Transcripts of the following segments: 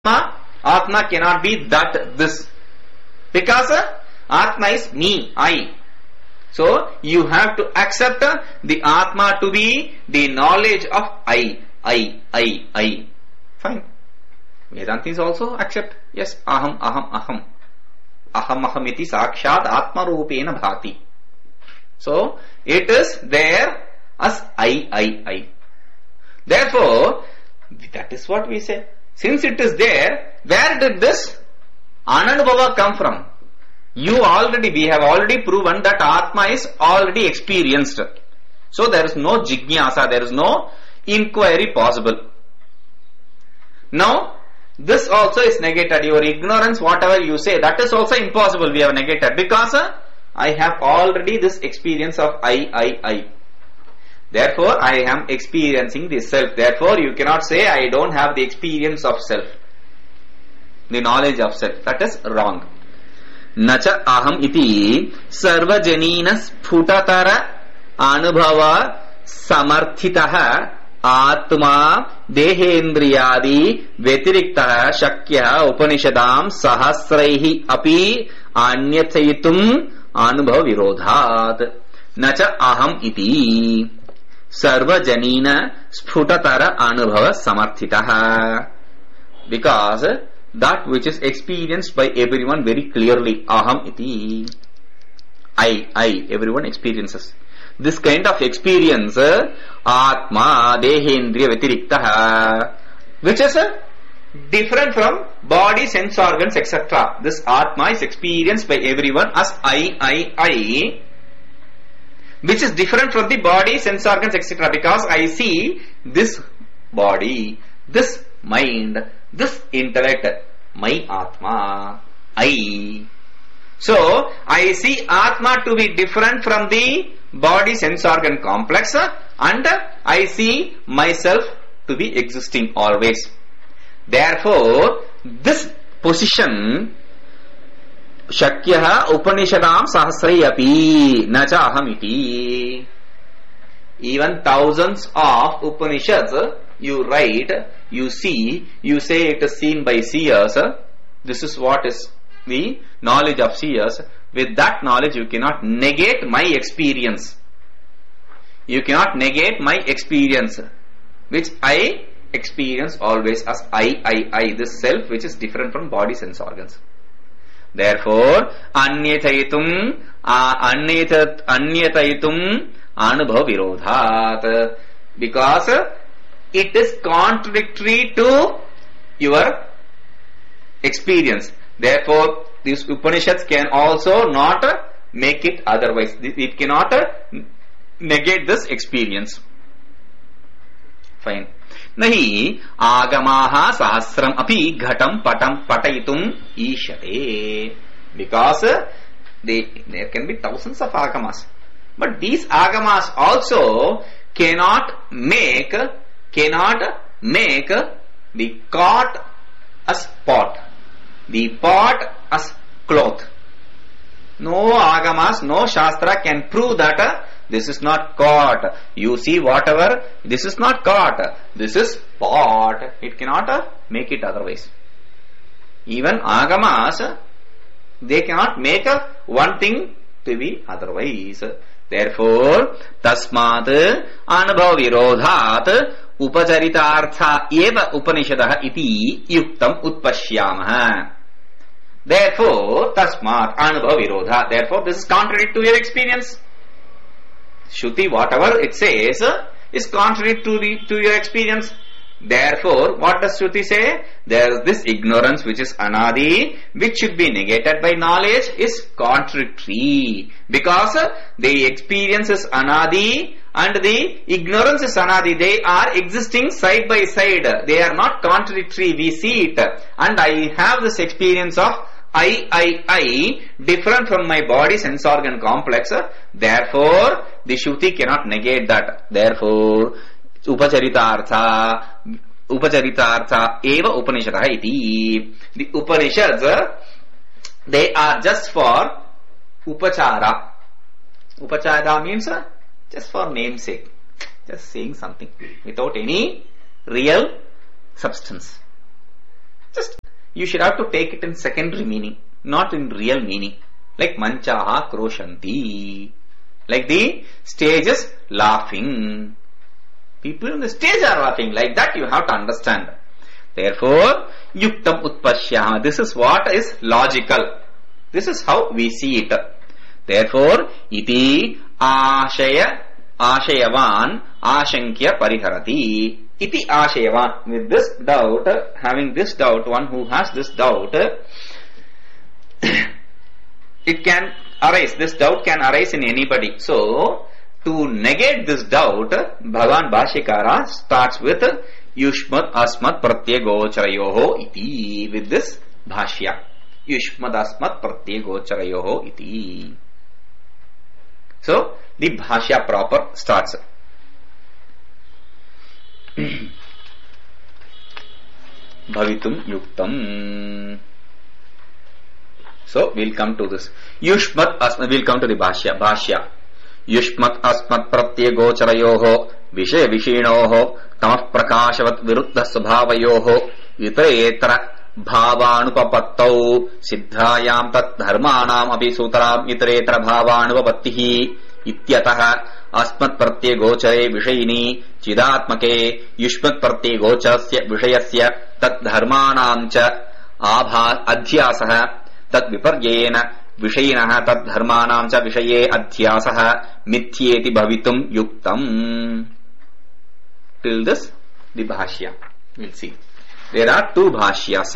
Atma cannot be that, this. Because Atma is me, I. So, you have to accept the Atma to be the knowledge of I. Fine. Vedantis also accept. Yes, aham. Aham iti sakshat atma rupena bhati. So, it is there as I. Therefore, that is what we say. Since it is there, where did this Ananubhava come from? We have already proven that Atma is already experienced. So there is no jignasa, there is no inquiry possible. Now, this also is negated. Your ignorance, whatever you say, that is also impossible. We have negated because I have already this experience of I. Therefore, I am experiencing the self. Therefore, you cannot say I don't have the experience of self, the knowledge of self. That is wrong. Nacha aham iti sarvajanina sphutatara anubhava samarthitaha atma dehendriyadi vyatiriktaha shakya upanishadam sahasraihi api anyathayitum anubhava virodhat. Nacha aham iti sarvajanina sphutatara anubhava samarthitaha. Because that which is experienced by everyone very clearly, aham iti, I, everyone experiences. This kind of experience, atma, dehendriya, vyatiriktaha, which is different from body, sense organs, etc. This atma is experienced by everyone as I, which is different from the body, sense organs, etc. Because I see this body, this mind, this intellect, my Atma, I. So, I see Atma to be different from the body sense organ complex, and I see myself to be existing always. Therefore, this position, Shakyaha Upanishadam Sahasrai api Nacha ahamiti. Even thousands of Upanishads you write, you see, you say it is seen by seers. This is what is the knowledge of seers. With that knowledge, you cannot negate my experience. You cannot negate my experience, which I experience always as I, this self which is different from body sense organs. Therefore, anyathayitum anubhava virodhat, because it is contradictory to your experience. Therefore, these Upanishads can also not make it otherwise. It cannot negate this experience. Fine. Nahi agamaha sahasram api ghatam patam patayitum ishate. Because there can be thousands of agamas. But these agamas also cannot make the cot as pot, the pot as cloth. No agamas, no shastra can prove that this is not cot. You see whatever, this is not cot, this is pot. It cannot make it otherwise. Even agamas, they cannot make one thing to be otherwise. Therefore, tasmat anubhava virodhat upacharitartha eva upanishadah iti yuktam utpashyamah. Therefore, tasmat anubhava virodha. Therefore, this is contrary to your experience. Shruti, whatever it says, is contrary to your experience. Therefore, what does Shruti say? There is this ignorance which is anadi, which should be negated by knowledge, is contradictory. Because the experience is anadi and the ignorance is anadi. They are existing side by side. They are not contradictory. We see it. And I have this experience of I, different from my body sense organ complex. Therefore, the Shruti cannot negate that. Therefore, upacharitartha eva upanishadah iti. The Upanishads, they are just for upachara. Upachara means just for namesake, just saying something without any real substance. Just, you should have to take it in secondary meaning, not in real meaning. Like manchaha kroshanti. Like the stage is laughing. People on the stage are laughing. Like that you have to understand. Therefore, yuktam utpashyama. This is what is logical. This is how we see it. Therefore, iti ashayavan ashankya pariharati. Iti ashayavan. With this doubt, having this doubt, one who has this doubt, it can arise. This doubt can arise in anybody. So, to negate this doubt, Bhagavan Bhashyakara starts with Yushmat Asmat Pratyagocarayoho iti. With this Bhashya. Yushmat Asmat Pratyagocarayoho iti. So, the Bhashya proper starts. Bhavitum Yuktam. So, we'll come to this. Yushmat Asmat, we'll come to the Bhashya. Yushmat Asmat Pratyagocarayoho Vishaya Vishinoho Tamah Prakashavat Viruddha Svabhavayoho Vitaretra Bhavanupapattau Siddhayam Tat Dharmanam Api Sutaram Vitaretra Bhavanupapattihi Ityataha Asmat Pratyagocare Vishayini Chidatmake Yushmat Pratyagocasya Vishayasya Tat Dharmanam Cha Abha Adhyasaha Tat Viparyena Vishayinaha Tat Dharmanam Cha Vishaye Adhyasaha Mithyeti Bhavitum Yuktam. Till this, the Bhashya. We'll see. There are two Bhashyas.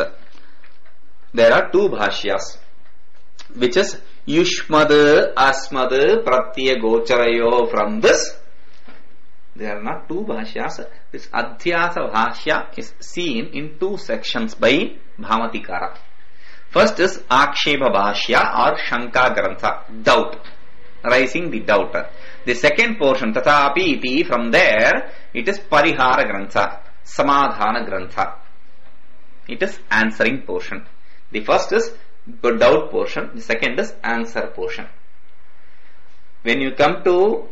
Which is Yushmad Asmad Pratyagocarayo. From this, there are not two Bhashyas. This Adhyasa Bhashya is seen in two sections by Bhamatikara. First is Aksheba Bhashya or Shanka Grantha, doubt, raising the doubt. The second portion, Tathapi iti, from there, it is Parihara Grantha, Samadhana Grantha. It is answering portion. The first is doubt portion, the second is answer portion. When you come to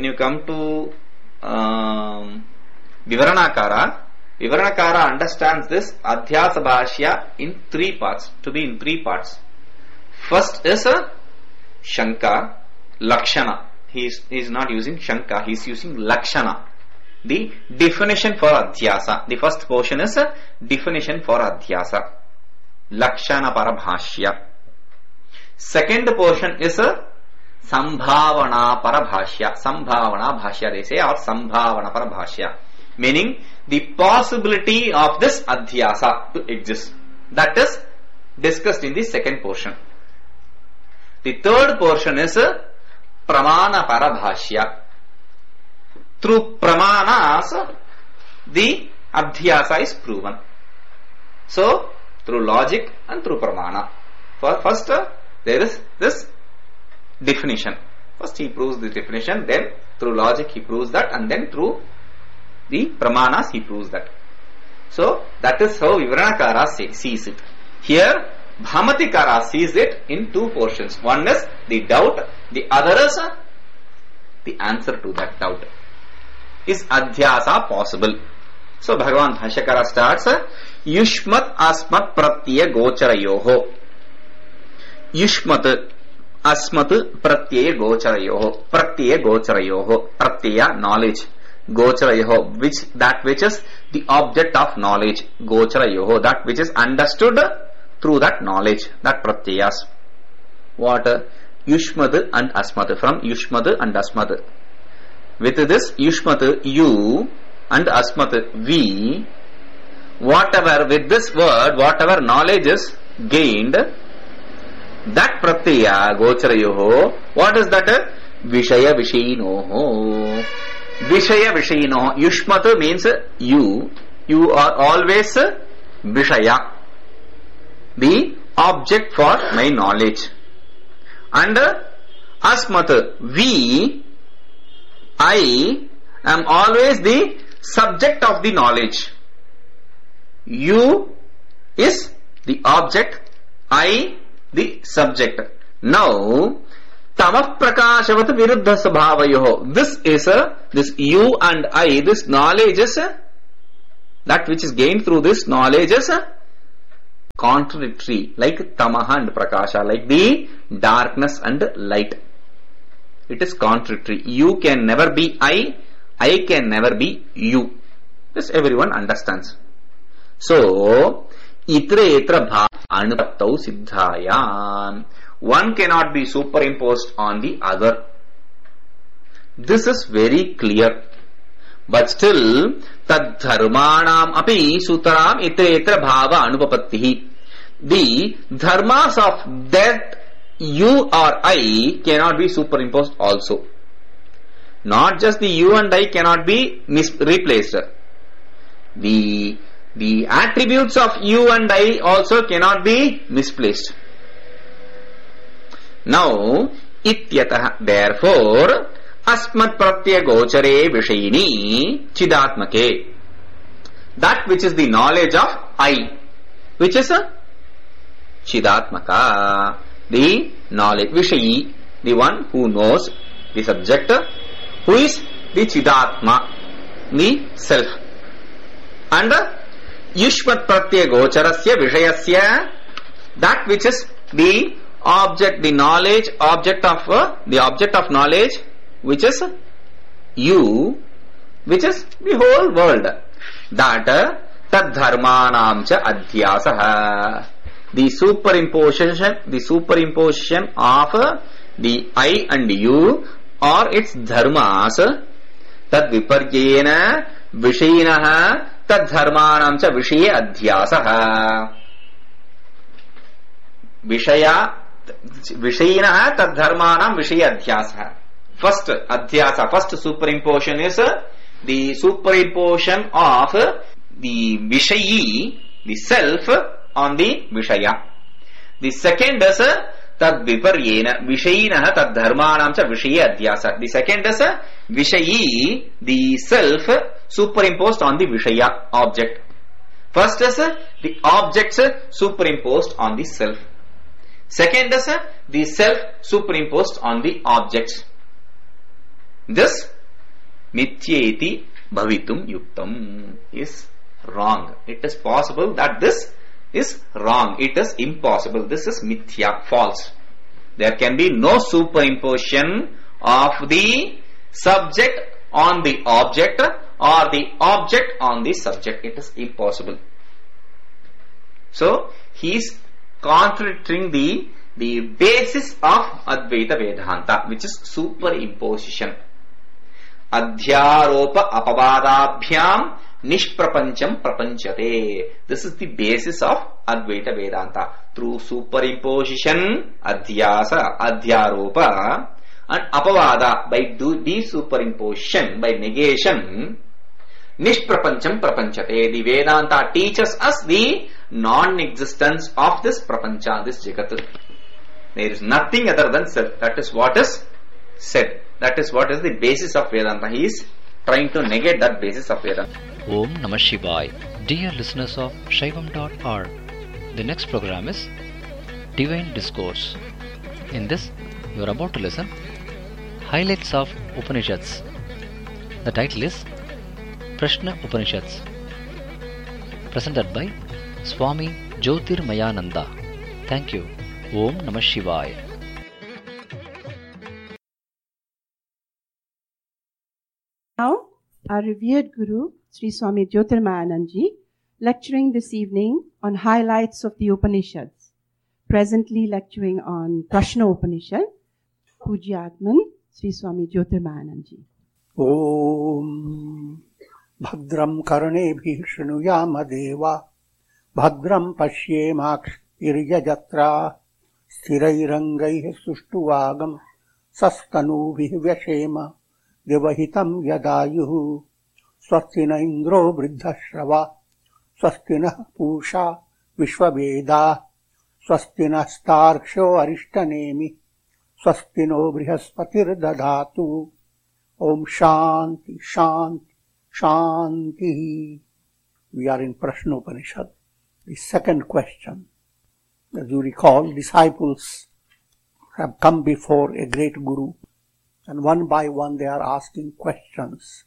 Vivaranakara understands this Adhyasa Bhashya in three parts, to be in three parts. First is a Shanka, Lakshana. He is not using Shanka, he is using Lakshana. The definition for Adhyasa. The first portion is a definition for Adhyasa. Lakshana Parabhashya. Second portion is a Sambhavana Parabhashya. Sambhavana Bhashya they say, or Sambhavana Parabhashya. Meaning the possibility of this Adhyasa to exist. That is discussed in the second portion. The third portion is Pramana Parabhashya. Through Pramanas, the Adhyasa is proven. So, through logic and through Pramana. First, there is this definition. First he proves the definition, then through logic he proves that, and then through the Pramanas he proves that. So, that is how Vivaranakara sees it. Here, Bhamatikara sees it in two portions. One is the doubt, the other is the answer to that doubt. Is Adhyasa possible? So, Bhagavan Bhashyakara starts, Yushmat Asmat Pratyagocarayoho. Yushmat Asmat Pratyagocarayoho. Pratyagocarayoho. Pratyaya, knowledge. Gocarayoho, that which is the object of knowledge. Gocarayoho, that which is understood through that knowledge, that pratyayas. What? Yushmad and Asmad, from Yushmad and Asmad. With this Yushmad, you, and Asmad, we, whatever, with this word, whatever knowledge is gained, that pratyaya, Gocarayoho, what is that? Vishaya Vishayinoho. Vishaya Vishayinoho. Yushmad means you are always Vishaya, the object for my knowledge. And Asmat, we, I am always the subject of the knowledge. You is the object, I the subject. Now, Tamah Prakashavat Viruddha Svabhavayoho. This is this you and I, this knowledge is that which is gained through this knowledge is contradictory, like tamaha and prakasha, like the darkness and light. It is contradictory. You can never be I can never be you. This everyone understands. So, itra etra bhava anupattau siddhayam. One cannot be superimposed on the other. This is very clear. But still, tad dharmanam api sutaram itra etra bhava anupapattihi. The dharmas of that you or I cannot be superimposed also. Not just the you and I cannot be replaced. The attributes of you and I also cannot be misplaced. Now, ityatah, therefore, asmat pratyaya gochare vishayini chidatmake. That which is the knowledge of I, which is a chidatmaka, the knowledge, vishayi, the one who knows, the subject, who is the chidatma, the self. And yushmat pratyaya gocharasya vishayasya, that which is the object, the knowledge, object of the object of knowledge, which is you, which is the whole world. That tad dharmanam cha adhyasaha, the superimposition of the I and you or its dharmas, tad viparyena vishayinaha tad dharmanam cha vishaye adhyasaha. Vishayinaha tad dharmanam vishaye adhyasaha. First adhyasa, first superimposition is the superimposition of the vishayi, the self, on the vishaya. The second is tad viparyena vishayinaha tad dharmanam cha vishaye adhyasa. The second is vishayi, the self superimposed on the vishaya, object. First is the objects superimposed on the self. Second is the self superimposed on the objects. This mityeti bhavitum yuktam is wrong. It is possible that this is wrong. It is impossible. This is mithya, false. There can be no superimposition of the subject on the object or the object on the subject. It is impossible. So, he is contradicting the basis of Advaita Vedanta, which is superimposition. Adhyaropa apavadabhyam nishprapancham prapanchate. This is the basis of Advaita Vedanta. Through superimposition, adhyasa, adhyaropa, and apavada, by de-superimposition, by negation, nishprapancham prapanchate. The Vedanta teaches us the non-existence of this prapancha, this jagat. There is nothing other than self. That is what is said. That is what is the basis of Vedanta. He is trying to negate that basis of Vedanta. Om Namah Shivaya. Dear listeners of Shaivam.org, the next program is Divine Discourse. In this, you are about to listen Highlights of Upanishads. The title is Prashna Upanishads, presented by Swami Jyotirmayananda. Thank you. Om Namah Shivaya. Now, our revered Guru, Sri Swami Jyotirmayananji, lecturing this evening on highlights of the Upanishads. Presently lecturing on Prashna Upanishad, Pujaatman, Sri Swami Jyotirmayananji. Om Bhadram Karnebhi Shrunuyama Deva Bhadram Pashyemaks Irjajatra Sthirairangaihi Sushtuvagam Sastanubhi Vyashema Devahitam Yadayuhu Swastina Indro Vriddhashrava Swastina Pusha Vishwaveda Swastina Starksho Arishtanemi Swastino Brihaspatir Dadatu Om Shanti Shanti Shanti. We are in Prashna Upanishad. The second question. As you recall, disciples have come before a great Guru, and one by one they are asking questions.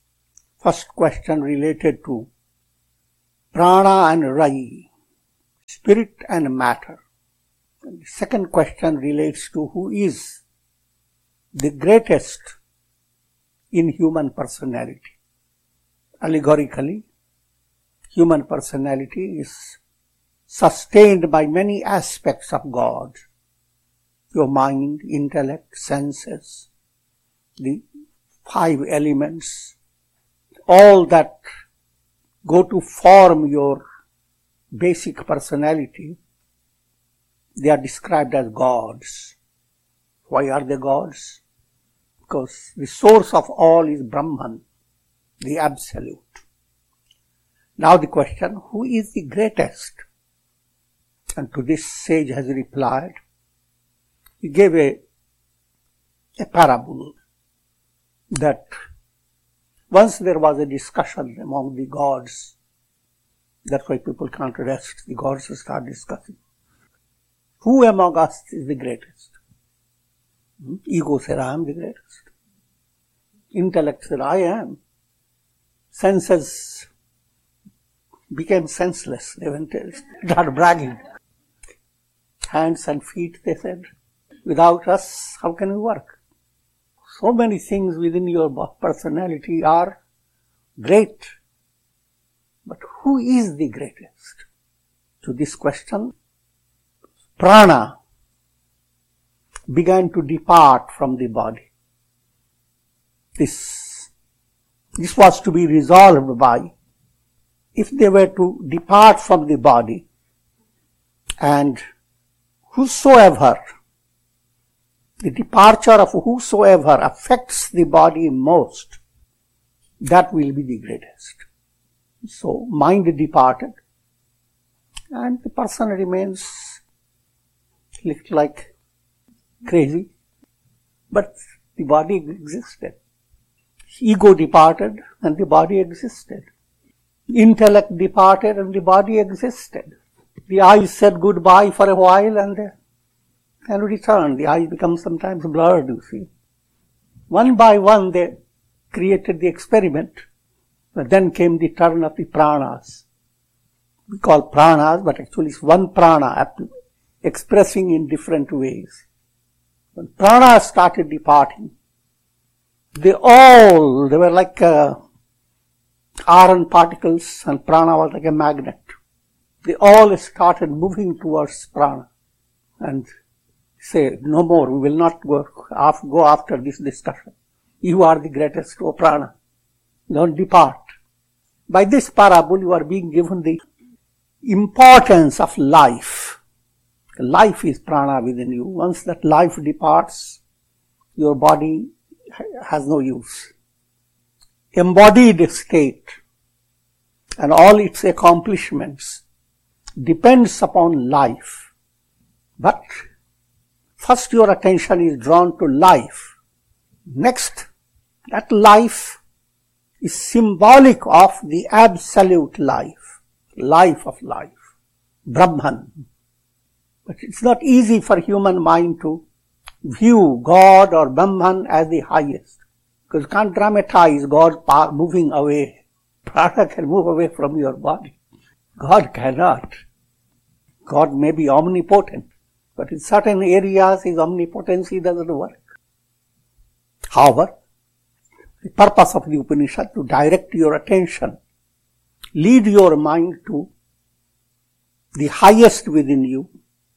First question related to Prana and Rai, spirit and matter. And the second question relates to who is the greatest in human personality. Allegorically, human personality is sustained by many aspects of God. Your mind, intellect, senses, the 5 elements, all that go to form your basic personality, they are described as gods. Why are they gods? Because the source of all is Brahman, the absolute. Now the question, who is the greatest? And to this sage has replied, he gave a parable that once there was a discussion among the gods. That's why people can't rest. The gods start discussing. Who among us is the greatest? Ego said, I am the greatest. Intellect said, I am. Senses became senseless. They went to start bragging. Hands and feet, they said, without us, how can we work? So many things within your personality are great. But who is the greatest? To this question, prana began to depart from the body. This was to be resolved by, if they were to depart from the body, and whosoever, the departure of whosoever affects the body most, that will be the greatest. So, mind departed, and the person remains like crazy, but the body existed. Ego departed, and the body existed. Intellect departed, and the body existed. The eyes said goodbye for a while, and returned. The eyes become sometimes blurred, you see. One by one, they created the experiment. But then came the turn of the pranas. We call pranas, but actually it's one prana expressing in different ways. When pranas started departing, they were like iron particles, and prana was like a magnet. They all started moving towards prana and say, no more, we will not go after this discussion. You are the greatest, O prana. Don't depart. By this parable, you are being given the importance of life. Life is prana within you. Once that life departs, your body has no use. Embodied state and all its accomplishments depends upon life. But first your attention is drawn to life. Next, that life is symbolic of the absolute life, life of life, Brahman. But it's not easy for human mind to view God or Brahman as the highest, because you can't dramatize God moving away. Prana can move away from your body. God cannot. God may be omnipotent, but in certain areas his omnipotency doesn't work. However, the purpose of the Upanishad to direct your attention, lead your mind to the highest within you,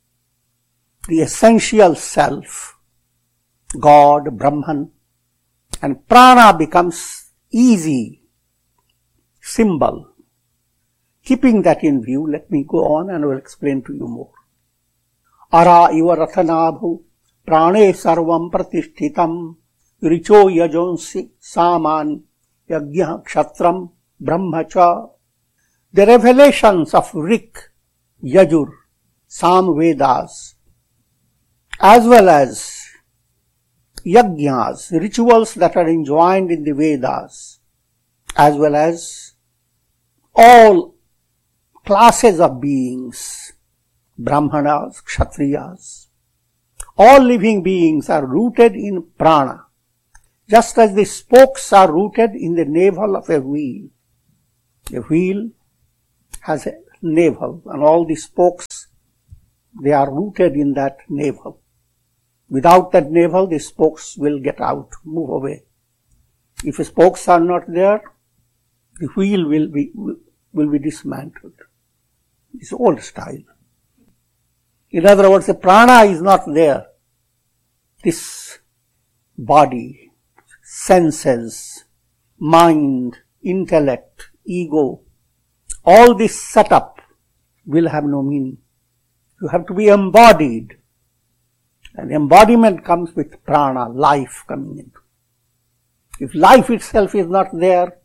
the essential self, God, Brahman, and prana becomes easy symbol. Keeping that in view, let me go on and I will explain to you more. Ara iva rathanabhu prane sarvam pratishtitam richo yajonsi saman yajna kshatram brahmacha. The revelations of Rik, Yajur, Sam Vedas, as well as yajnas, rituals that are enjoined in the Vedas, as well as all classes of beings, Brahmanas, Kshatriyas, all living beings are rooted in prana, just as the spokes are rooted in the navel of a wheel. A wheel has a navel, and all the spokes, they are rooted in that navel. Without that navel, the spokes will get out, move away. If the spokes are not there, the wheel will be dismantled. It's old style. In other words, the prana is not there. This body, senses, mind, intellect, ego, all this setup will have no meaning. You have to be embodied. And embodiment comes with prana, life coming into. If life itself is not there,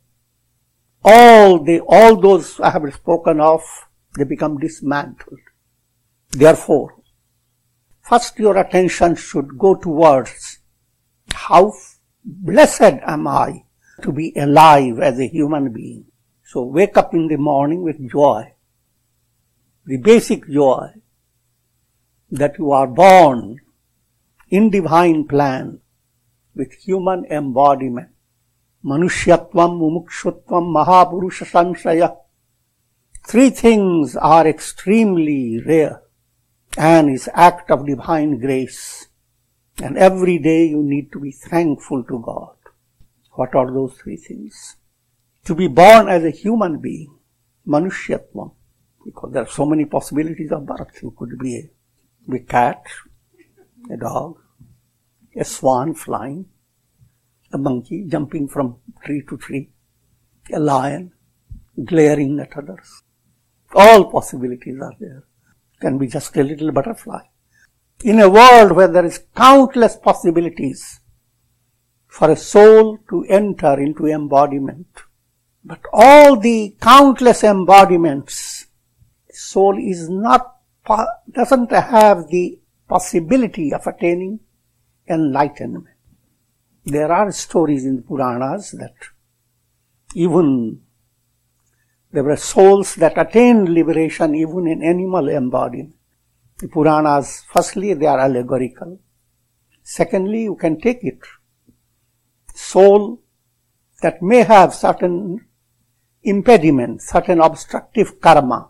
all those I have spoken of, they become dismantled. Therefore, first your attention should go towards how blessed am I to be alive as a human being. So wake up in the morning with joy, the basic joy that you are born in divine plan with human embodiment. Manushyatvam, mumukshutvam, mahapurusha sanshaya. Three things are extremely rare and is act of divine grace. And every day you need to be thankful to God. What are those three things? To be born as a human being, manushyatvam, because there are so many possibilities of birth. You could be a cat, a dog, a swan flying, a monkey jumping from tree to tree, a lion glaring at others. All possibilities are there. Can be just a little butterfly. In a world where there is countless possibilities for a soul to enter into embodiment, but all the countless embodiments, soul is doesn't have the possibility of attaining enlightenment. There are stories in the Puranas that even there were souls that attained liberation even in animal embodiment. The Puranas, firstly, they are allegorical. Secondly, you can take it. Soul that may have certain impediments, certain obstructive karma.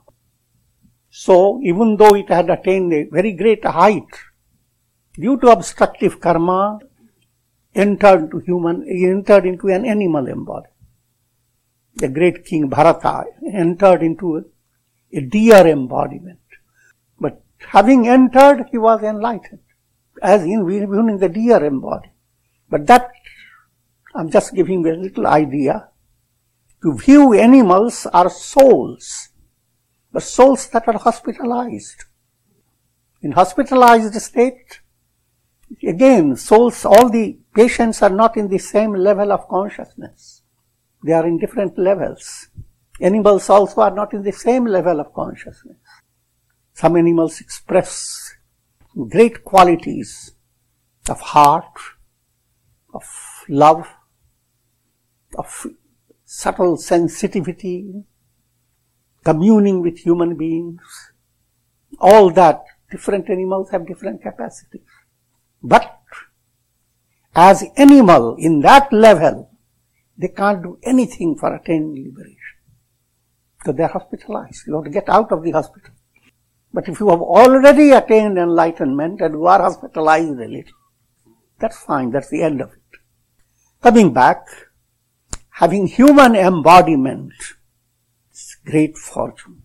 So, even though it had attained a very great height, due to obstructive karma, entered into an animal embodiment. The great king Bharata entered into a deer embodiment. But having entered, he was enlightened, as even in the deer embodiment. But that, I'm just giving a little idea. To view animals are souls, but souls that are hospitalized. In hospitalized state, again, souls, all the patients are not in the same level of consciousness. They are in different levels. Animals also are not in the same level of consciousness. Some animals express great qualities of heart, of love, of subtle sensitivity, communing with human beings. All that, different animals have different capacities. But as animal in that level, they can't do anything for attaining liberation. So they are hospitalized. You have to get out of the hospital. But if you have already attained enlightenment and you are hospitalized a little, that's fine, that's the end of it. Coming back, having human embodiment is great fortune.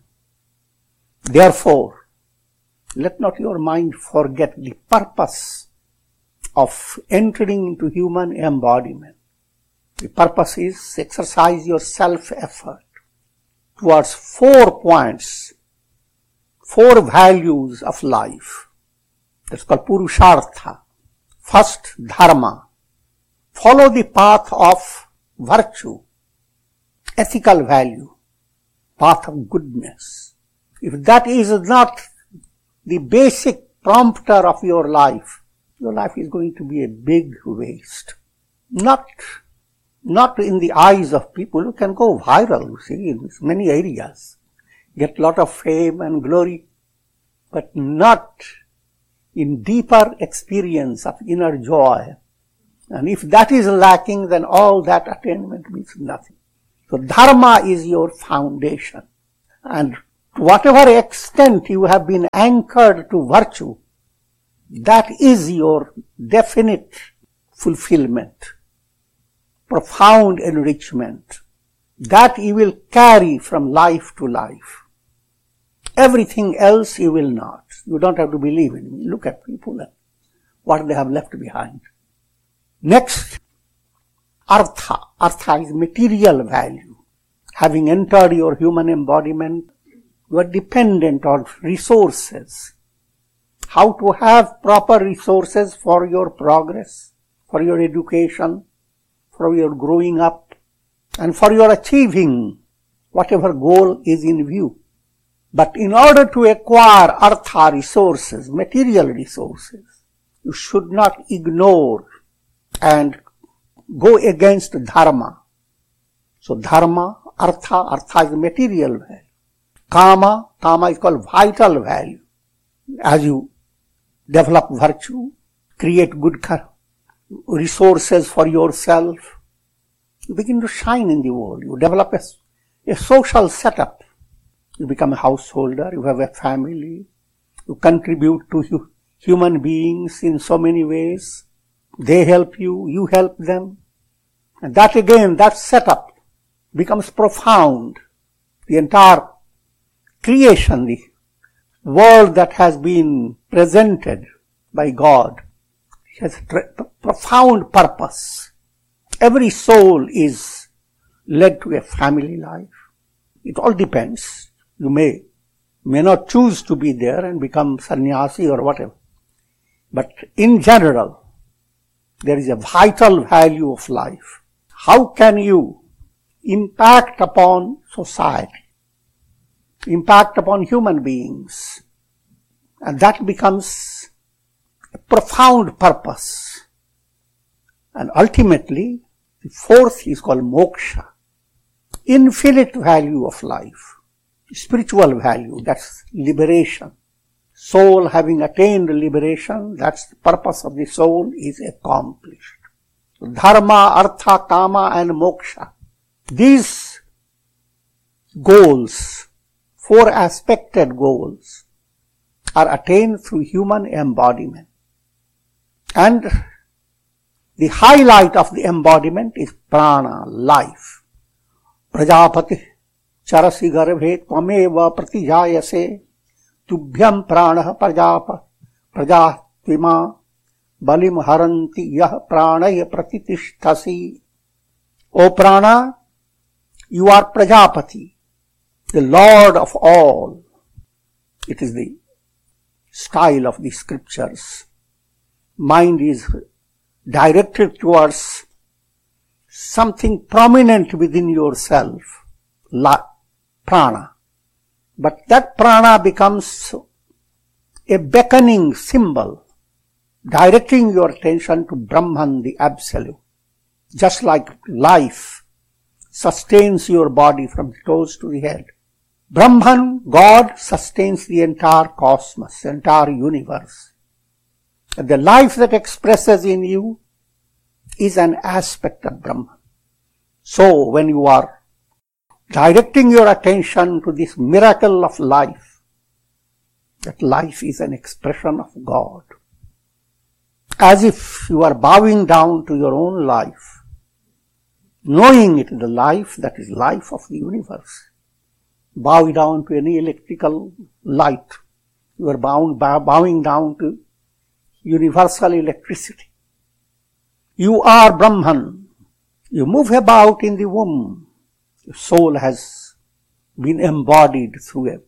Therefore, let not your mind forget the purpose of entering into human embodiment. The purpose is exercise your self-effort towards 4 points, 4 values of life. That's called Purushartha. First, dharma. Follow the path of virtue, ethical value, path of goodness. If that is not the basic prompter of your life is going to be a big waste. Not in the eyes of people. You can go viral, you see, in many areas. Get a lot of fame and glory, but not in deeper experience of inner joy. And if that is lacking, then all that attainment means nothing. So dharma is your foundation. And To whatever extent you have been anchored to virtue, that is your definite fulfillment, profound enrichment. That you will carry from life to life. Everything else you will not. You don't have to believe in me. Look at people and what they have left behind. Next, artha. Artha is material value. Having entered your human embodiment, you are dependent on resources. How to have proper resources for your progress, for your education, for your growing up, and for your achieving whatever goal is in view. But in order to acquire artha resources, material resources, you should not ignore and go against dharma. So dharma, artha is material value. Kama is called vital value. As you develop virtue, create good resources for yourself, you begin to shine in the world. You develop a social setup. You become a householder, you have a family, you contribute to human beings in so many ways. They help you, you help them. And that again, that setup becomes profound. The entire creation, the world that has been presented by God, has a profound purpose. Every soul is led to a family life. It all depends. You may not choose to be there and become sannyasi or whatever. But in general, there is a vital value of life. How can you impact upon society, impact upon human beings? And that becomes a profound purpose. And ultimately, the fourth is called moksha. Infinite value of life. Spiritual value, that's liberation. Soul having attained liberation, that's the purpose of the soul, is accomplished. Dharma, artha, kama and moksha. These goals, four aspected goals, are attained through human embodiment. And the highlight of the embodiment is prana, life. Prajapati charasi garbhe tvameva pratijayase tubhyam pranah prajatvima balim haranti yah pranaya pratitishthasi. O prana, you are Prajapati, the Lord of all. It is the style of the scriptures. Mind is directed towards something prominent within yourself, prana. But that prana becomes a beckoning symbol, directing your attention to Brahman, the Absolute. Just like life sustains your body from the toes to the head, Brahman, God, sustains the entire cosmos, the entire universe. And the life that expresses in you is an aspect of Brahman. So when you are directing your attention to this miracle of life, that life is an expression of God, as if you are bowing down to your own life, knowing it is the life that is life of the universe. Bow down to any electrical light. You are bowing down to universal electricity. You are Brahman. You move about in the womb. Your soul has been embodied through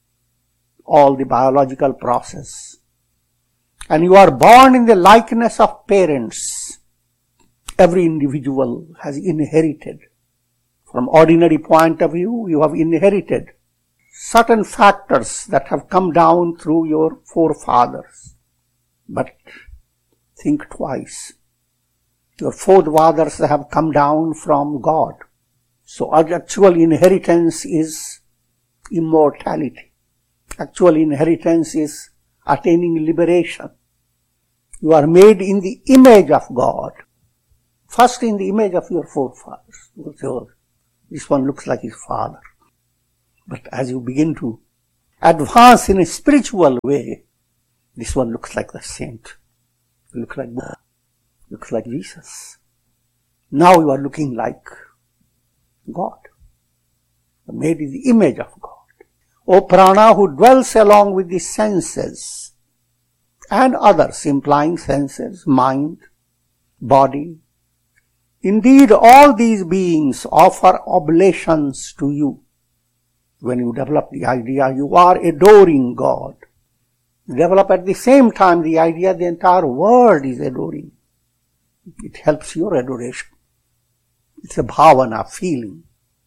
all the biological process. And you are born in the likeness of parents. Every individual has inherited. From ordinary point of view, you have inherited certain factors that have come down through your forefathers. But think twice. Your forefathers have come down from God. So actual inheritance is immortality. Actual inheritance is attaining liberation. You are made in the image of God. First in the image of your forefathers. This one looks like his father. But as you begin to advance in a spiritual way, this one looks like the saint, looks like Buddha, looks like Jesus. Now you are looking like God, made in the image of God. O prana who dwells along with the senses and others, implying senses, mind, body. Indeed, all these beings offer oblations to you. When you develop the idea, you are adoring God. You develop at the same time the idea the entire world is adoring. It helps your adoration. It's a bhavana, feeling.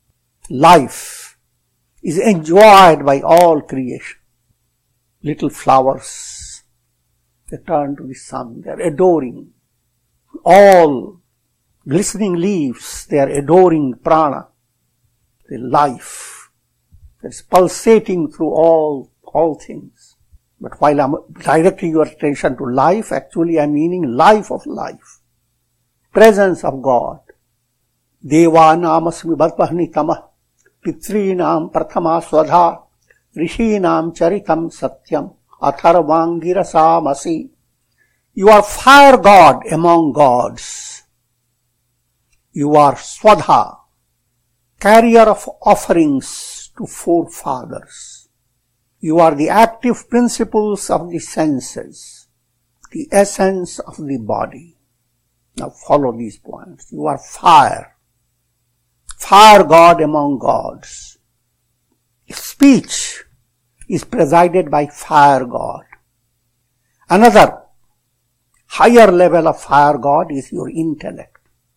Life is enjoyed by all creation. Little flowers, they turn to the sun, they are adoring. All glistening leaves, they are adoring prana, the life that's pulsating through all things. But while I'm directing your attention to life, actually I'm meaning life of life. Presence of God. Deva namasmi bharpahni tamah, pitrinam prathama swadha, rishinam charitam satyam, atharvangirasamasi. You are fire God among gods. You are swadha, carrier of offerings to forefathers. You are the active principles of the senses, the essence of the body. Now follow these points. You are fire, fire God among gods. Speech is presided by fire God. Another higher level of fire God is your intellect.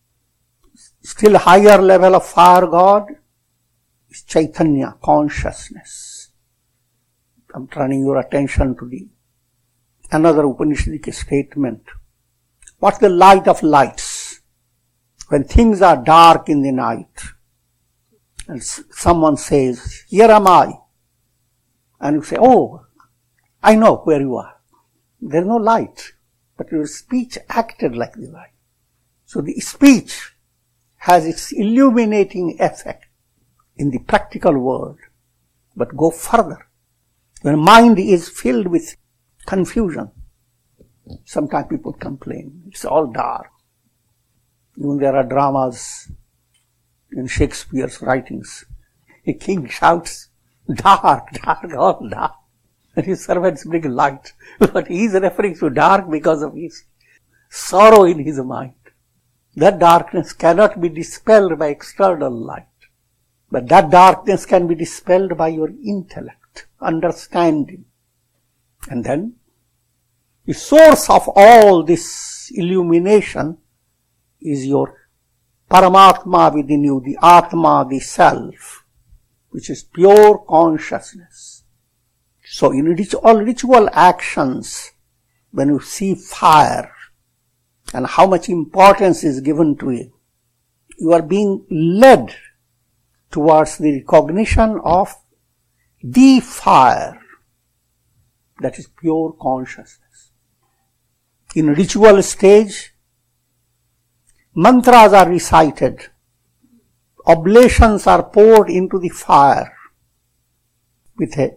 Still higher level of fire God is Chaitanya, consciousness. I'm turning your attention to another Upanishadic statement. What's the light of lights? When things are dark in the night, and someone says, here am I. And you say, oh, I know where you are. There's no light, but your speech acted like the light. So the speech has its illuminating effect in the practical world. But go further. When mind is filled with confusion, sometimes people complain, it's all dark. Even there are dramas in Shakespeare's writings. A king shouts, dark, dark, all dark. And his servants bring light. But he is referring to dark because of his sorrow in his mind. That darkness cannot be dispelled by external light. But that darkness can be dispelled by your intellect, understanding. And then, the source of all this illumination is your Paramatma within you, the Atma, the Self, which is pure consciousness. So in all ritual actions, when you see fire and how much importance is given to it, you are being led towards the recognition of the fire that is pure consciousness. In ritual stage, mantras are recited, oblations are poured into the fire with a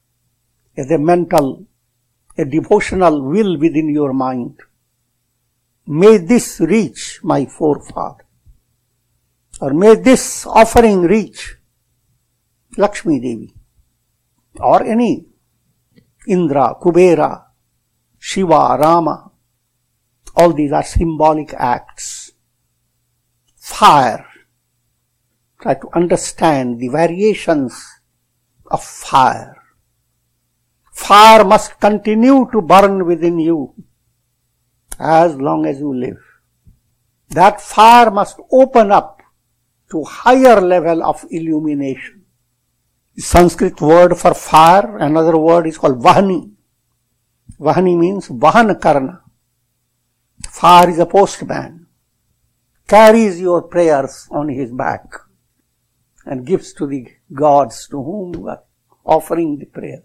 devotional will within your mind. May this reach my forefather, or may this offering reach Lakshmi Devi, or any Indra, Kubera, Shiva, Rama. All these are symbolic acts. Fire. Try to understand the variations of fire. Fire must continue to burn within you as long as you live. That fire must open up to higher level of illumination. The Sanskrit word for fire, another word is called Vahani. Vahani means Vahan Karna. Fire is a postman, carries your prayers on his back and gives to the gods to whom you are offering the prayers.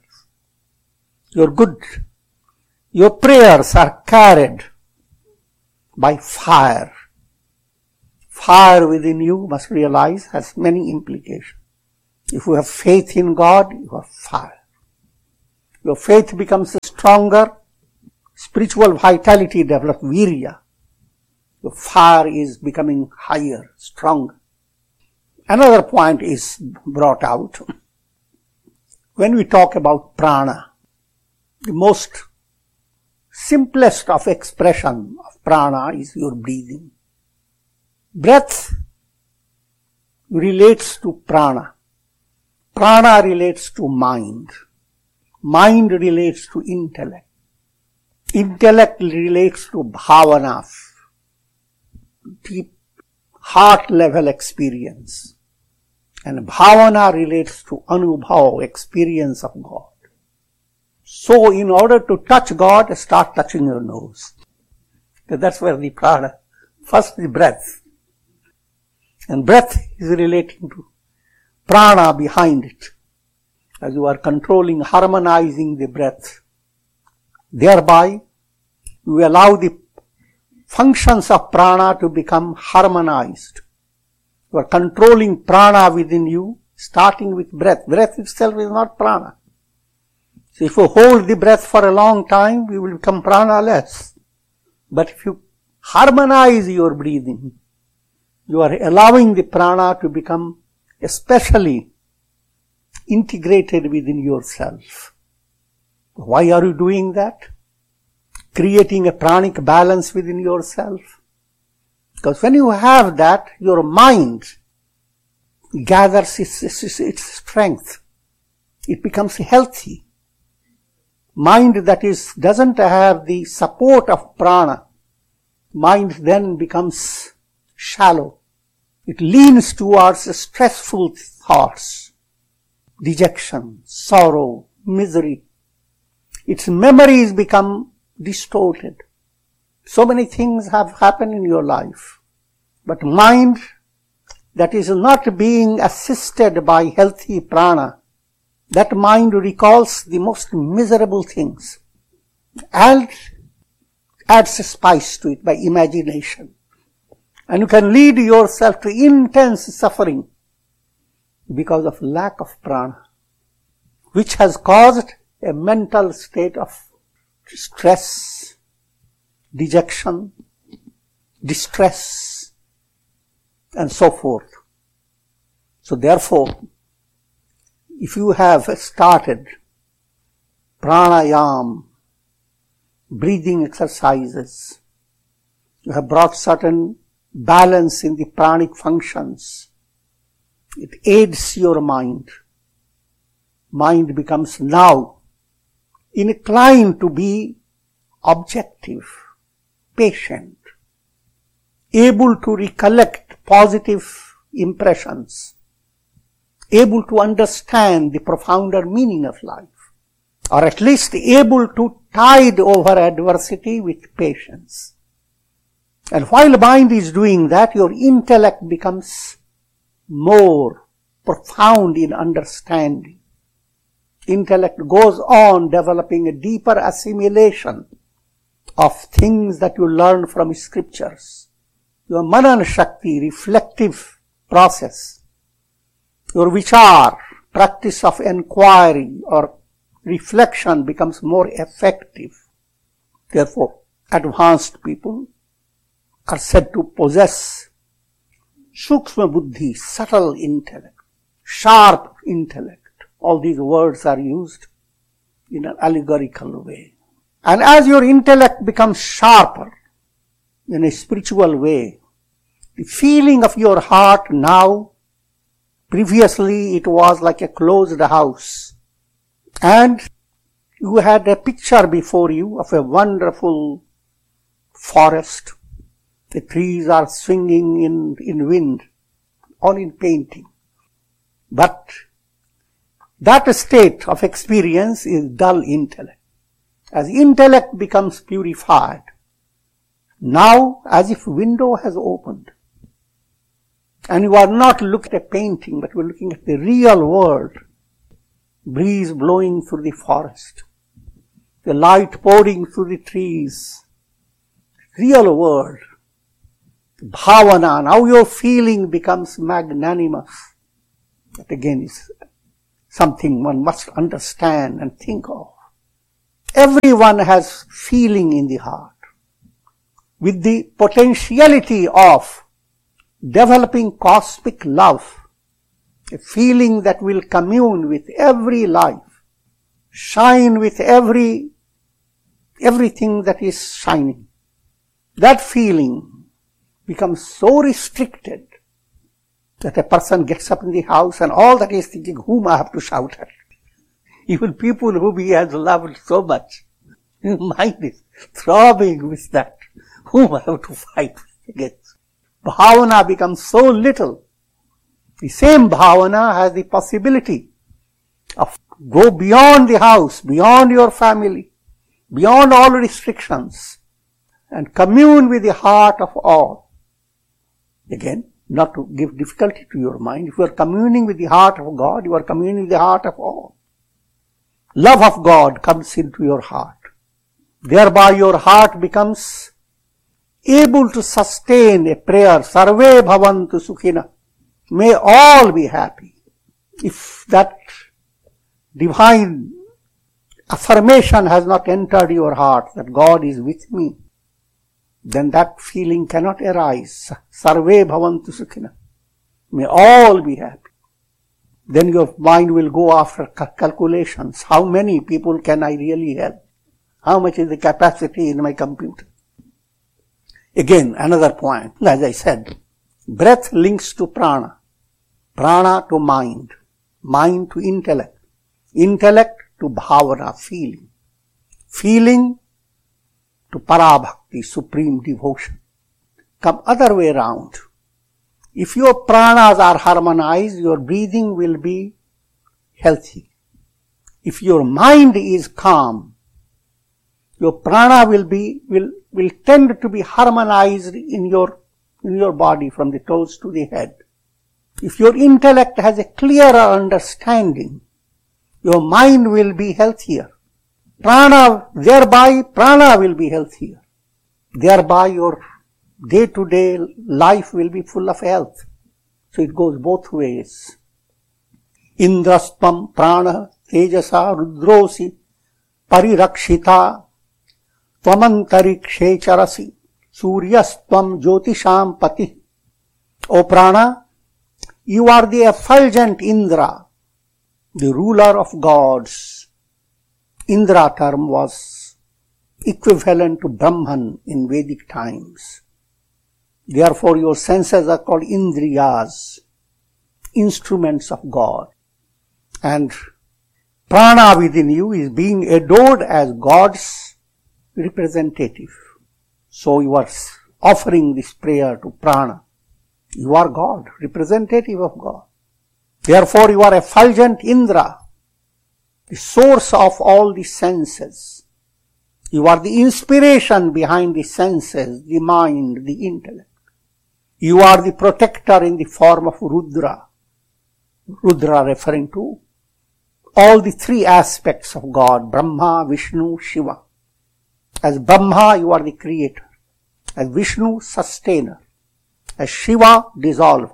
Your prayers are carried by fire. Fire within you, must realize, has many implications. If you have faith in God, you are fire. Your faith becomes stronger. Spiritual vitality develops, virya. Your fire is becoming higher, stronger. Another point is brought out. When we talk about prana, the most simplest of expression of prana is your breathing. Breath relates to prana. Prana relates to mind. Mind relates to intellect. Intellect relates to bhavana, deep heart level experience. And bhavana relates to anubhav, experience of God. So in order to touch God, start touching your nose. That's where the prana, first the breath. And breath is relating to prana behind it. As you are controlling, harmonizing the breath. Thereby, you allow the functions of prana to become harmonized. You are controlling prana within you, starting with breath. Breath itself is not prana. So if you hold the breath for a long time, you will become prana-less. But if you harmonize your breathing, you are allowing the prana to become especially integrated within yourself. Why are you doing that? Creating a pranic balance within yourself. Because when you have that, your mind gathers its strength. It becomes healthy. Mind that doesn't have the support of prana, mind then becomes shallow. It leans towards stressful thoughts, dejection, sorrow, misery. Its memories become distorted. So many things have happened in your life. But mind that is not being assisted by healthy prana, that mind recalls the most miserable things and adds a spice to it by imagination. And you can lead yourself to intense suffering because of lack of prana, which has caused a mental state of stress, dejection, distress, and so forth. So therefore, if you have started pranayam, breathing exercises, you have brought certain balance in the pranic functions, it aids your mind. Mind becomes now inclined to be objective, patient, able to recollect positive impressions, able to understand the profounder meaning of life, or at least able to tide over adversity with patience. And while mind is doing that, your intellect becomes more profound in understanding. Intellect goes on developing a deeper assimilation of things that you learn from scriptures. Your manan shakti, reflective process, your vichar, practice of inquiry or reflection becomes more effective. Therefore, advanced people are said to possess sukshma buddhi, subtle intellect, sharp intellect. All these words are used in an allegorical way. And as your intellect becomes sharper in a spiritual way, the feeling of your heart now, previously it was like a closed house. And you had a picture before you of a wonderful forest. The trees are swinging in wind, all in painting. But that state of experience is dull intellect. As intellect becomes purified, now as if window has opened, and you are not looking at a painting, but you are looking at the real world, breeze blowing through the forest, the light pouring through the trees, real world, bhavana, now your feeling becomes magnanimous. That again is something one must understand and think of. Everyone has feeling in the heart, with the potentiality of developing cosmic love, a feeling that will commune with every life, shine with everything that is shining. That feeling becomes so restricted that a person gets up in the house and all that is thinking, whom I have to shout at. Even people whom he has loved so much, his mind is throbbing with that, whom I have to fight against. Bhavana becomes so little. The same bhavana has the possibility of go beyond the house, beyond your family, beyond all restrictions, and commune with the heart of all. Again, not to give difficulty to your mind. If you are communing with the heart of God, you are communing with the heart of all. Love of God comes into your heart. Thereby your heart becomes able to sustain a prayer, Sarve Bhavantu Sukhina. May all be happy. If that divine affirmation has not entered your heart that God is with me, then that feeling cannot arise. Sarve Bhavantu Sukhina. May all be happy. Then your mind will go after calculations. How many people can I really help? How much is the capacity in my computer? Again, another point. As I said, breath links to prana. Prana to mind. Mind to intellect. Intellect to bhavana, feeling. Feeling to parabhakti, supreme devotion. Come other way around. If your pranas are harmonized, your breathing will be healthy. If your mind is calm, your prana will tend to be harmonized in your body from the toes to the head. If your intellect has a clearer understanding, your mind will be healthier. Thereby prana will be healthier. Thereby your day-to-day life will be full of health. So it goes both ways. Indraspam prana tejasa rudrosi parirakshita tvamantarikshe charasi suryastvam jyotisham pati. O prana, you are the effulgent Indra, the ruler of gods. Indra term was equivalent to Brahman in Vedic times. Therefore, your senses are called Indriyas, instruments of God. And prana within you is being adored as God's representative. So you are offering this prayer to prana. You are God, representative of God. Therefore, you are effulgent Indra, the source of all the senses. You are the inspiration behind the senses, the mind, the intellect. You are the protector in the form of Rudra. Rudra referring to all the three aspects of God, Brahma, Vishnu, Shiva. As Brahma, you are the creator. As Vishnu, sustainer. As Shiva, dissolver.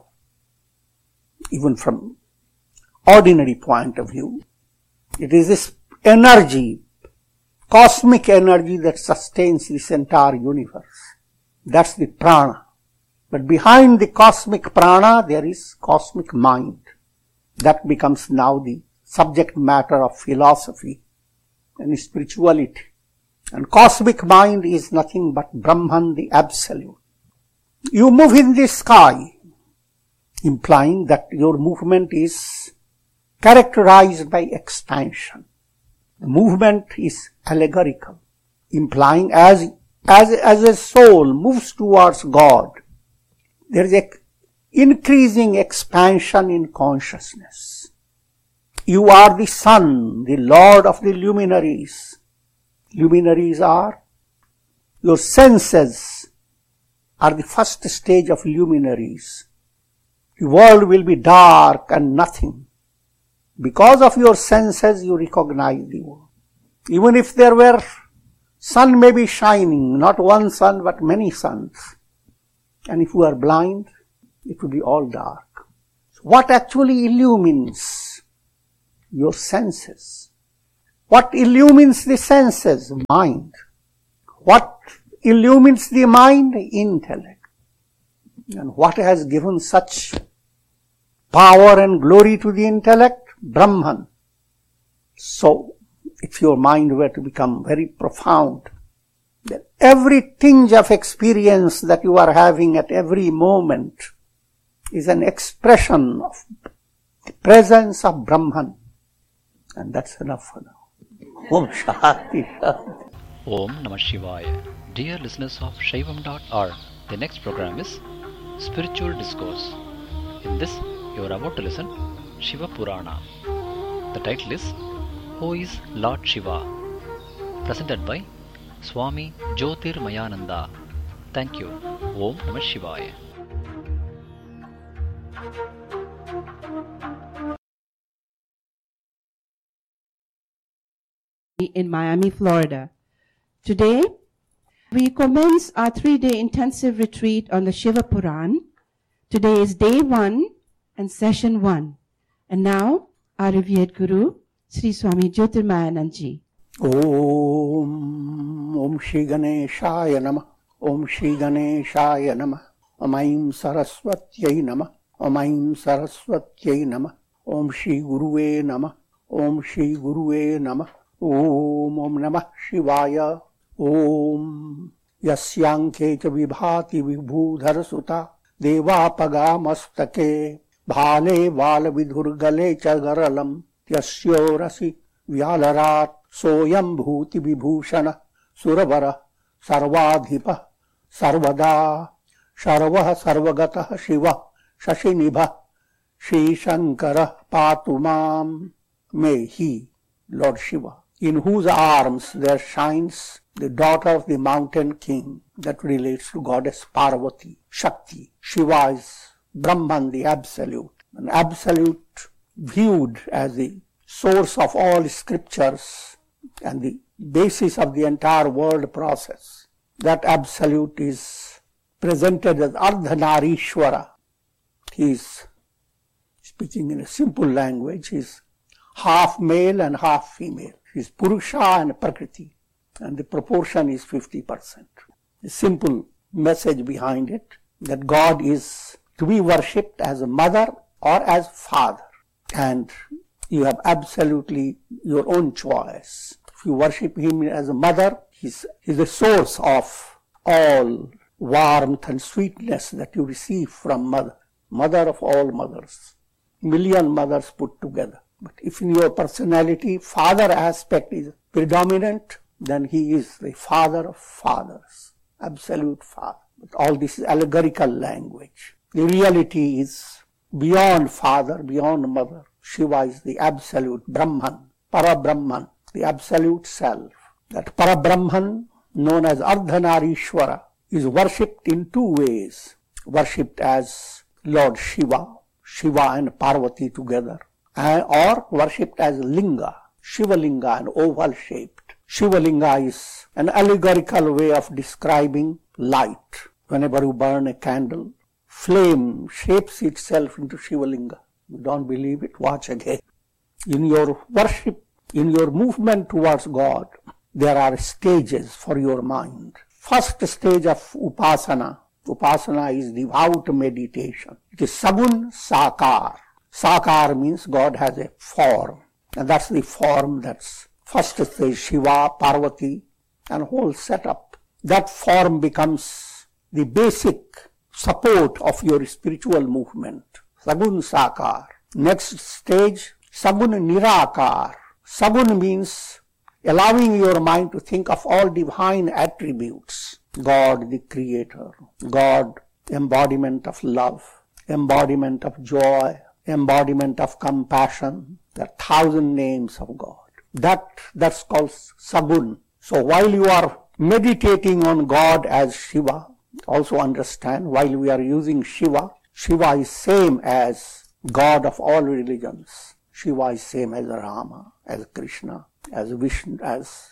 Even from ordinary point of view, it is this energy, cosmic energy that sustains this entire universe. That's the prana. But behind the cosmic prana, there is cosmic mind. That becomes now the subject matter of philosophy and spirituality. And cosmic mind is nothing but Brahman, the absolute. You move in the sky, implying that your movement is characterized by expansion. The movement is allegorical, implying as a soul moves towards God, there is an increasing expansion in consciousness. You are the sun, the Lord of the luminaries. Luminaries are your senses, are the first stage of luminaries. The world will be dark and nothing. Because of your senses, you recognize the world. Even if there were, sun may be shining, not one sun but many suns. And if you are blind, it will be all dark. So what actually illumines your senses? What illumines the senses? Mind. What illumines the mind? Intellect. And what has given such power and glory to the intellect? Brahman. So, if your mind were to become very profound, then every tinge of experience that you are having at every moment is an expression of the presence of Brahman. And that's enough for now. Om Shanti Shanti. Om Namah Shivaya. Dear listeners of Shaivam.org, the next program is Spiritual Discourse. In this, you are about to listen Shiva Purana. The title is Who is Lord Shiva? Presented by Swami Jyotirmayananda. Thank you. Om Namah Shivaya. In Miami, Florida. Today, we commence our 3-day intensive retreat on the Shiva Puran. Today is day 1 and session 1. And now, our revered Guru, Sri Swami Jyotirmayananda. Om Shri Ganeshaya Namah. Om Shri Ganeshaya Namah. Om Aim Saraswatyai Namah. Om Aim Saraswatyai Namah. Om Shri Guruve Namah. Om Shri Guruve Namah. Om Namah Shivaya. Om Yasyanke cha vibhati vibhudhar sutta devapaga mastake bhale vala vidhurgale cha garalam yasyorasi vyalarat soyam bhuti vibhushana suravara sarvadhipa sarvada sharvah sarvagatah shiva shashinibha Shri Shankara patumam. May he, Lord Shiva, in whose arms there shines the daughter of the mountain king, that relates to goddess Parvati, Shakti. Shiva is Brahman, the absolute, an absolute viewed as the source of all scriptures and the basis of the entire world process. That absolute is presented as Ardhanarishwara. He is, speaking in a simple language, he is half male and half female. He is Purusha and Prakriti, and the proportion is 50%. The simple message behind it, that God is to be worshipped as a mother or as father, and you have absolutely your own choice. If you worship him as a mother, he's the source of all warmth and sweetness that you receive from mother, mother of all mothers, million mothers put together. But if in your personality father aspect is predominant, then he is the father of fathers, absolute father. But all this is allegorical language. The reality is beyond father, beyond mother. Shiva is the absolute Brahman, Parabrahman, the absolute self. That Parabrahman, known as Ardhanarishwara, is worshipped in two ways. Worshipped as Lord Shiva, Shiva and Parvati together, or worshipped as Linga, Shiva Linga, an oval shaped. Shiva Linga is an allegorical way of describing light. Whenever you burn a candle, flame shapes itself into Shiva Linga. You don't believe it? Watch again. In your worship, in your movement towards God, there are stages for your mind. First stage of Upasana. Upasana is devout meditation. It is Sagun Sakar. Sakar means God has a form. And that's the form that's first stage, Shiva, Parvati, and whole setup. That form becomes the basic support of your spiritual movement. Sagun Sakar. Next stage, Sagun Nirakar. Sagun means allowing your mind to think of all divine attributes. God the Creator, God embodiment of love, embodiment of joy, embodiment of compassion. There are 1,000 names of God. That's called Sagun. So while you are meditating on God as Shiva, also understand, while we are using Shiva, Shiva is same as God of all religions. Shiva is same as Rama, as Krishna, as Vishnu, as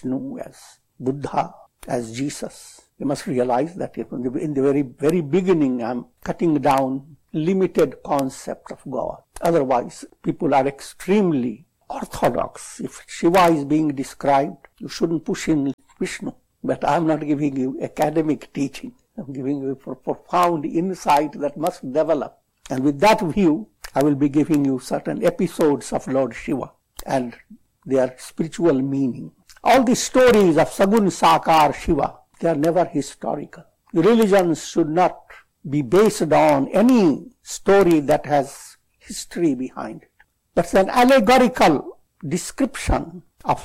Buddha, as Jesus. You must realize that in the very, very beginning, I'm cutting down limited concept of God. Otherwise, people are extremely orthodox. If Shiva is being described, you shouldn't push in Vishnu. But I'm not giving you academic teaching. I'm giving you a profound insight that must develop. And with that view, I will be giving you certain episodes of Lord Shiva and their spiritual meaning. All the stories of Sagun Sakar Shiva, they are never historical. Religions should not be based on any story that has history behind it. But it's an allegorical description of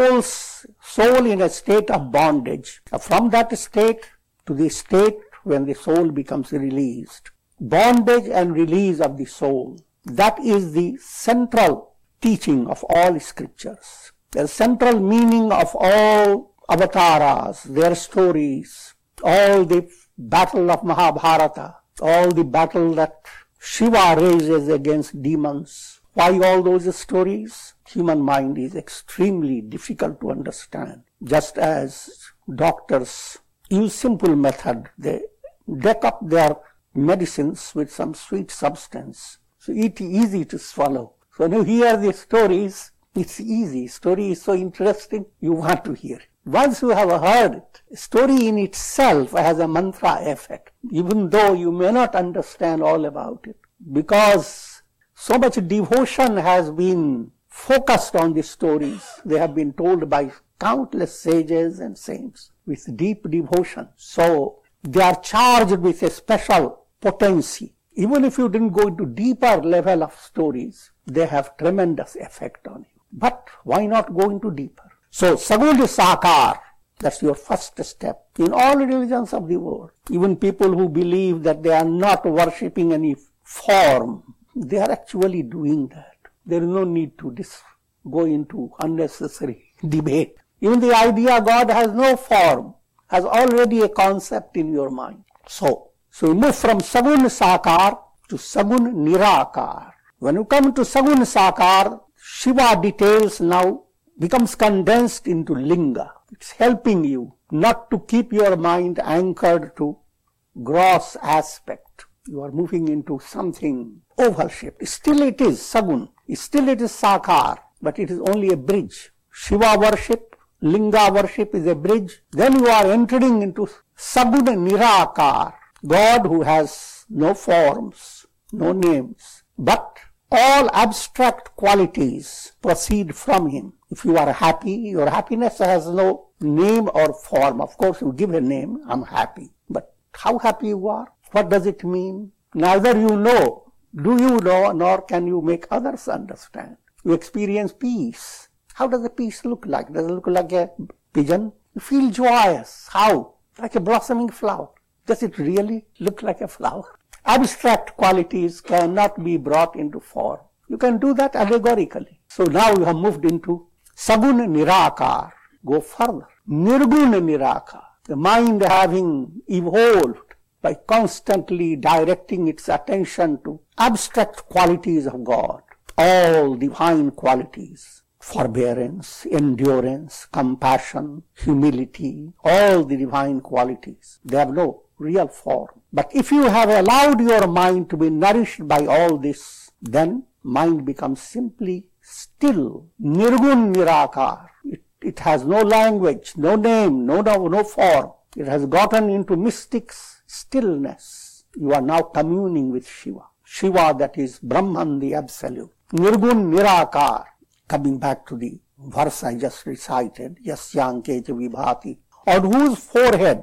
soul in a state of bondage. From that state to the state when the soul becomes released. Bondage and release of the soul. That is the central teaching of all scriptures. The central meaning of all avatars, their stories, all the battle of Mahabharata, all the battle that Shiva raises against demons. Why all those stories? Human mind is extremely difficult to understand. Just as doctors use simple method, they deck up their medicines with some sweet substance. So it's easy to swallow. So when you hear the stories, it's easy. Story is so interesting, you want to hear it. Once you have heard it, story in itself has a mantra effect, even though you may not understand all about it. Because so much devotion has been focused on the stories. They have been told by countless sages and saints with deep devotion. So they are charged with a special potency. Even if you didn't go into deeper level of stories, they have tremendous effect on you. But why not go into deeper? So Sagun Sakar, that's your first step. In all religions of the world, even people who believe that they are not worshipping any form, they are actually doing that. There is no need to go into unnecessary debate. Even the idea God has no form has already a concept in your mind. So we move from Sagun Sakar to Sagun Nirakar. When you come to Sagun Sakar, Shiva details now becomes condensed into Linga. It's helping you not to keep your mind anchored to gross aspect. You are moving into something oval-shaped. Still it is Sagun. Still it is Sakar. But it is only a bridge. Shiva worship, Linga worship is a bridge. Then you are entering into Sagun Nirakar. God who has no forms, no names, but all abstract qualities proceed from him. If you are happy, your happiness has no name or form. Of course, you give a name, I'm happy. But how happy you are? What does it mean? Neither you know, do you know, nor can you make others understand. You experience peace. How does the peace look like? Does it look like a pigeon? You feel joyous. How? Like a blossoming flower. Does it really look like a flower? Abstract qualities cannot be brought into form. You can do that allegorically. So now you have moved into Sagun Nirakar. Go further. Nirgun Nirakar. The mind having evolved by constantly directing its attention to abstract qualities of God. All divine qualities. Forbearance, endurance, compassion, humility, all the divine qualities. They have no real form. But if you have allowed your mind to be nourished by all this, then mind becomes simply still. Nirgun Nirakar. It has no language, no name, no form. It has gotten into mystic stillness. You are now communing with Shiva. Shiva, that is Brahman, the Absolute. Nirgun Nirakar. Coming back to the verse I just recited, Yasyanke Vibhati, on whose forehead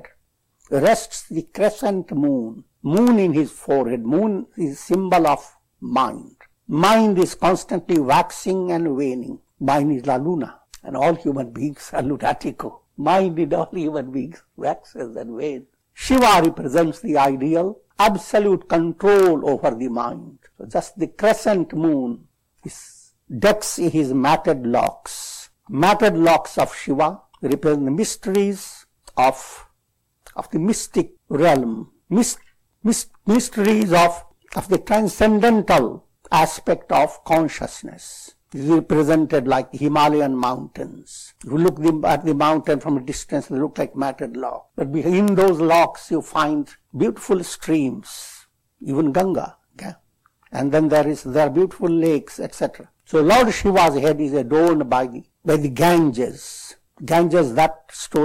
rests the crescent moon. Moon in his forehead. Moon is symbol of mind. Mind is constantly waxing and waning. Mind is la luna. And all human beings are lunatico. Mind in all human beings waxes and wanes. Shiva represents the ideal, absolute control over the mind. So just the crescent moon decks his matted locks. Matted locks of Shiva represent the mysteries of the mystic realm, mysteries of the transcendental aspect of consciousness. It is represented like Himalayan mountains. You look at the mountain from a distance, they look like matted locks. But behind those locks you find beautiful streams, even Ganga. Okay? And then there are beautiful lakes, etc. So Lord Shiva's head is adorned by the Ganges. Ganges, that story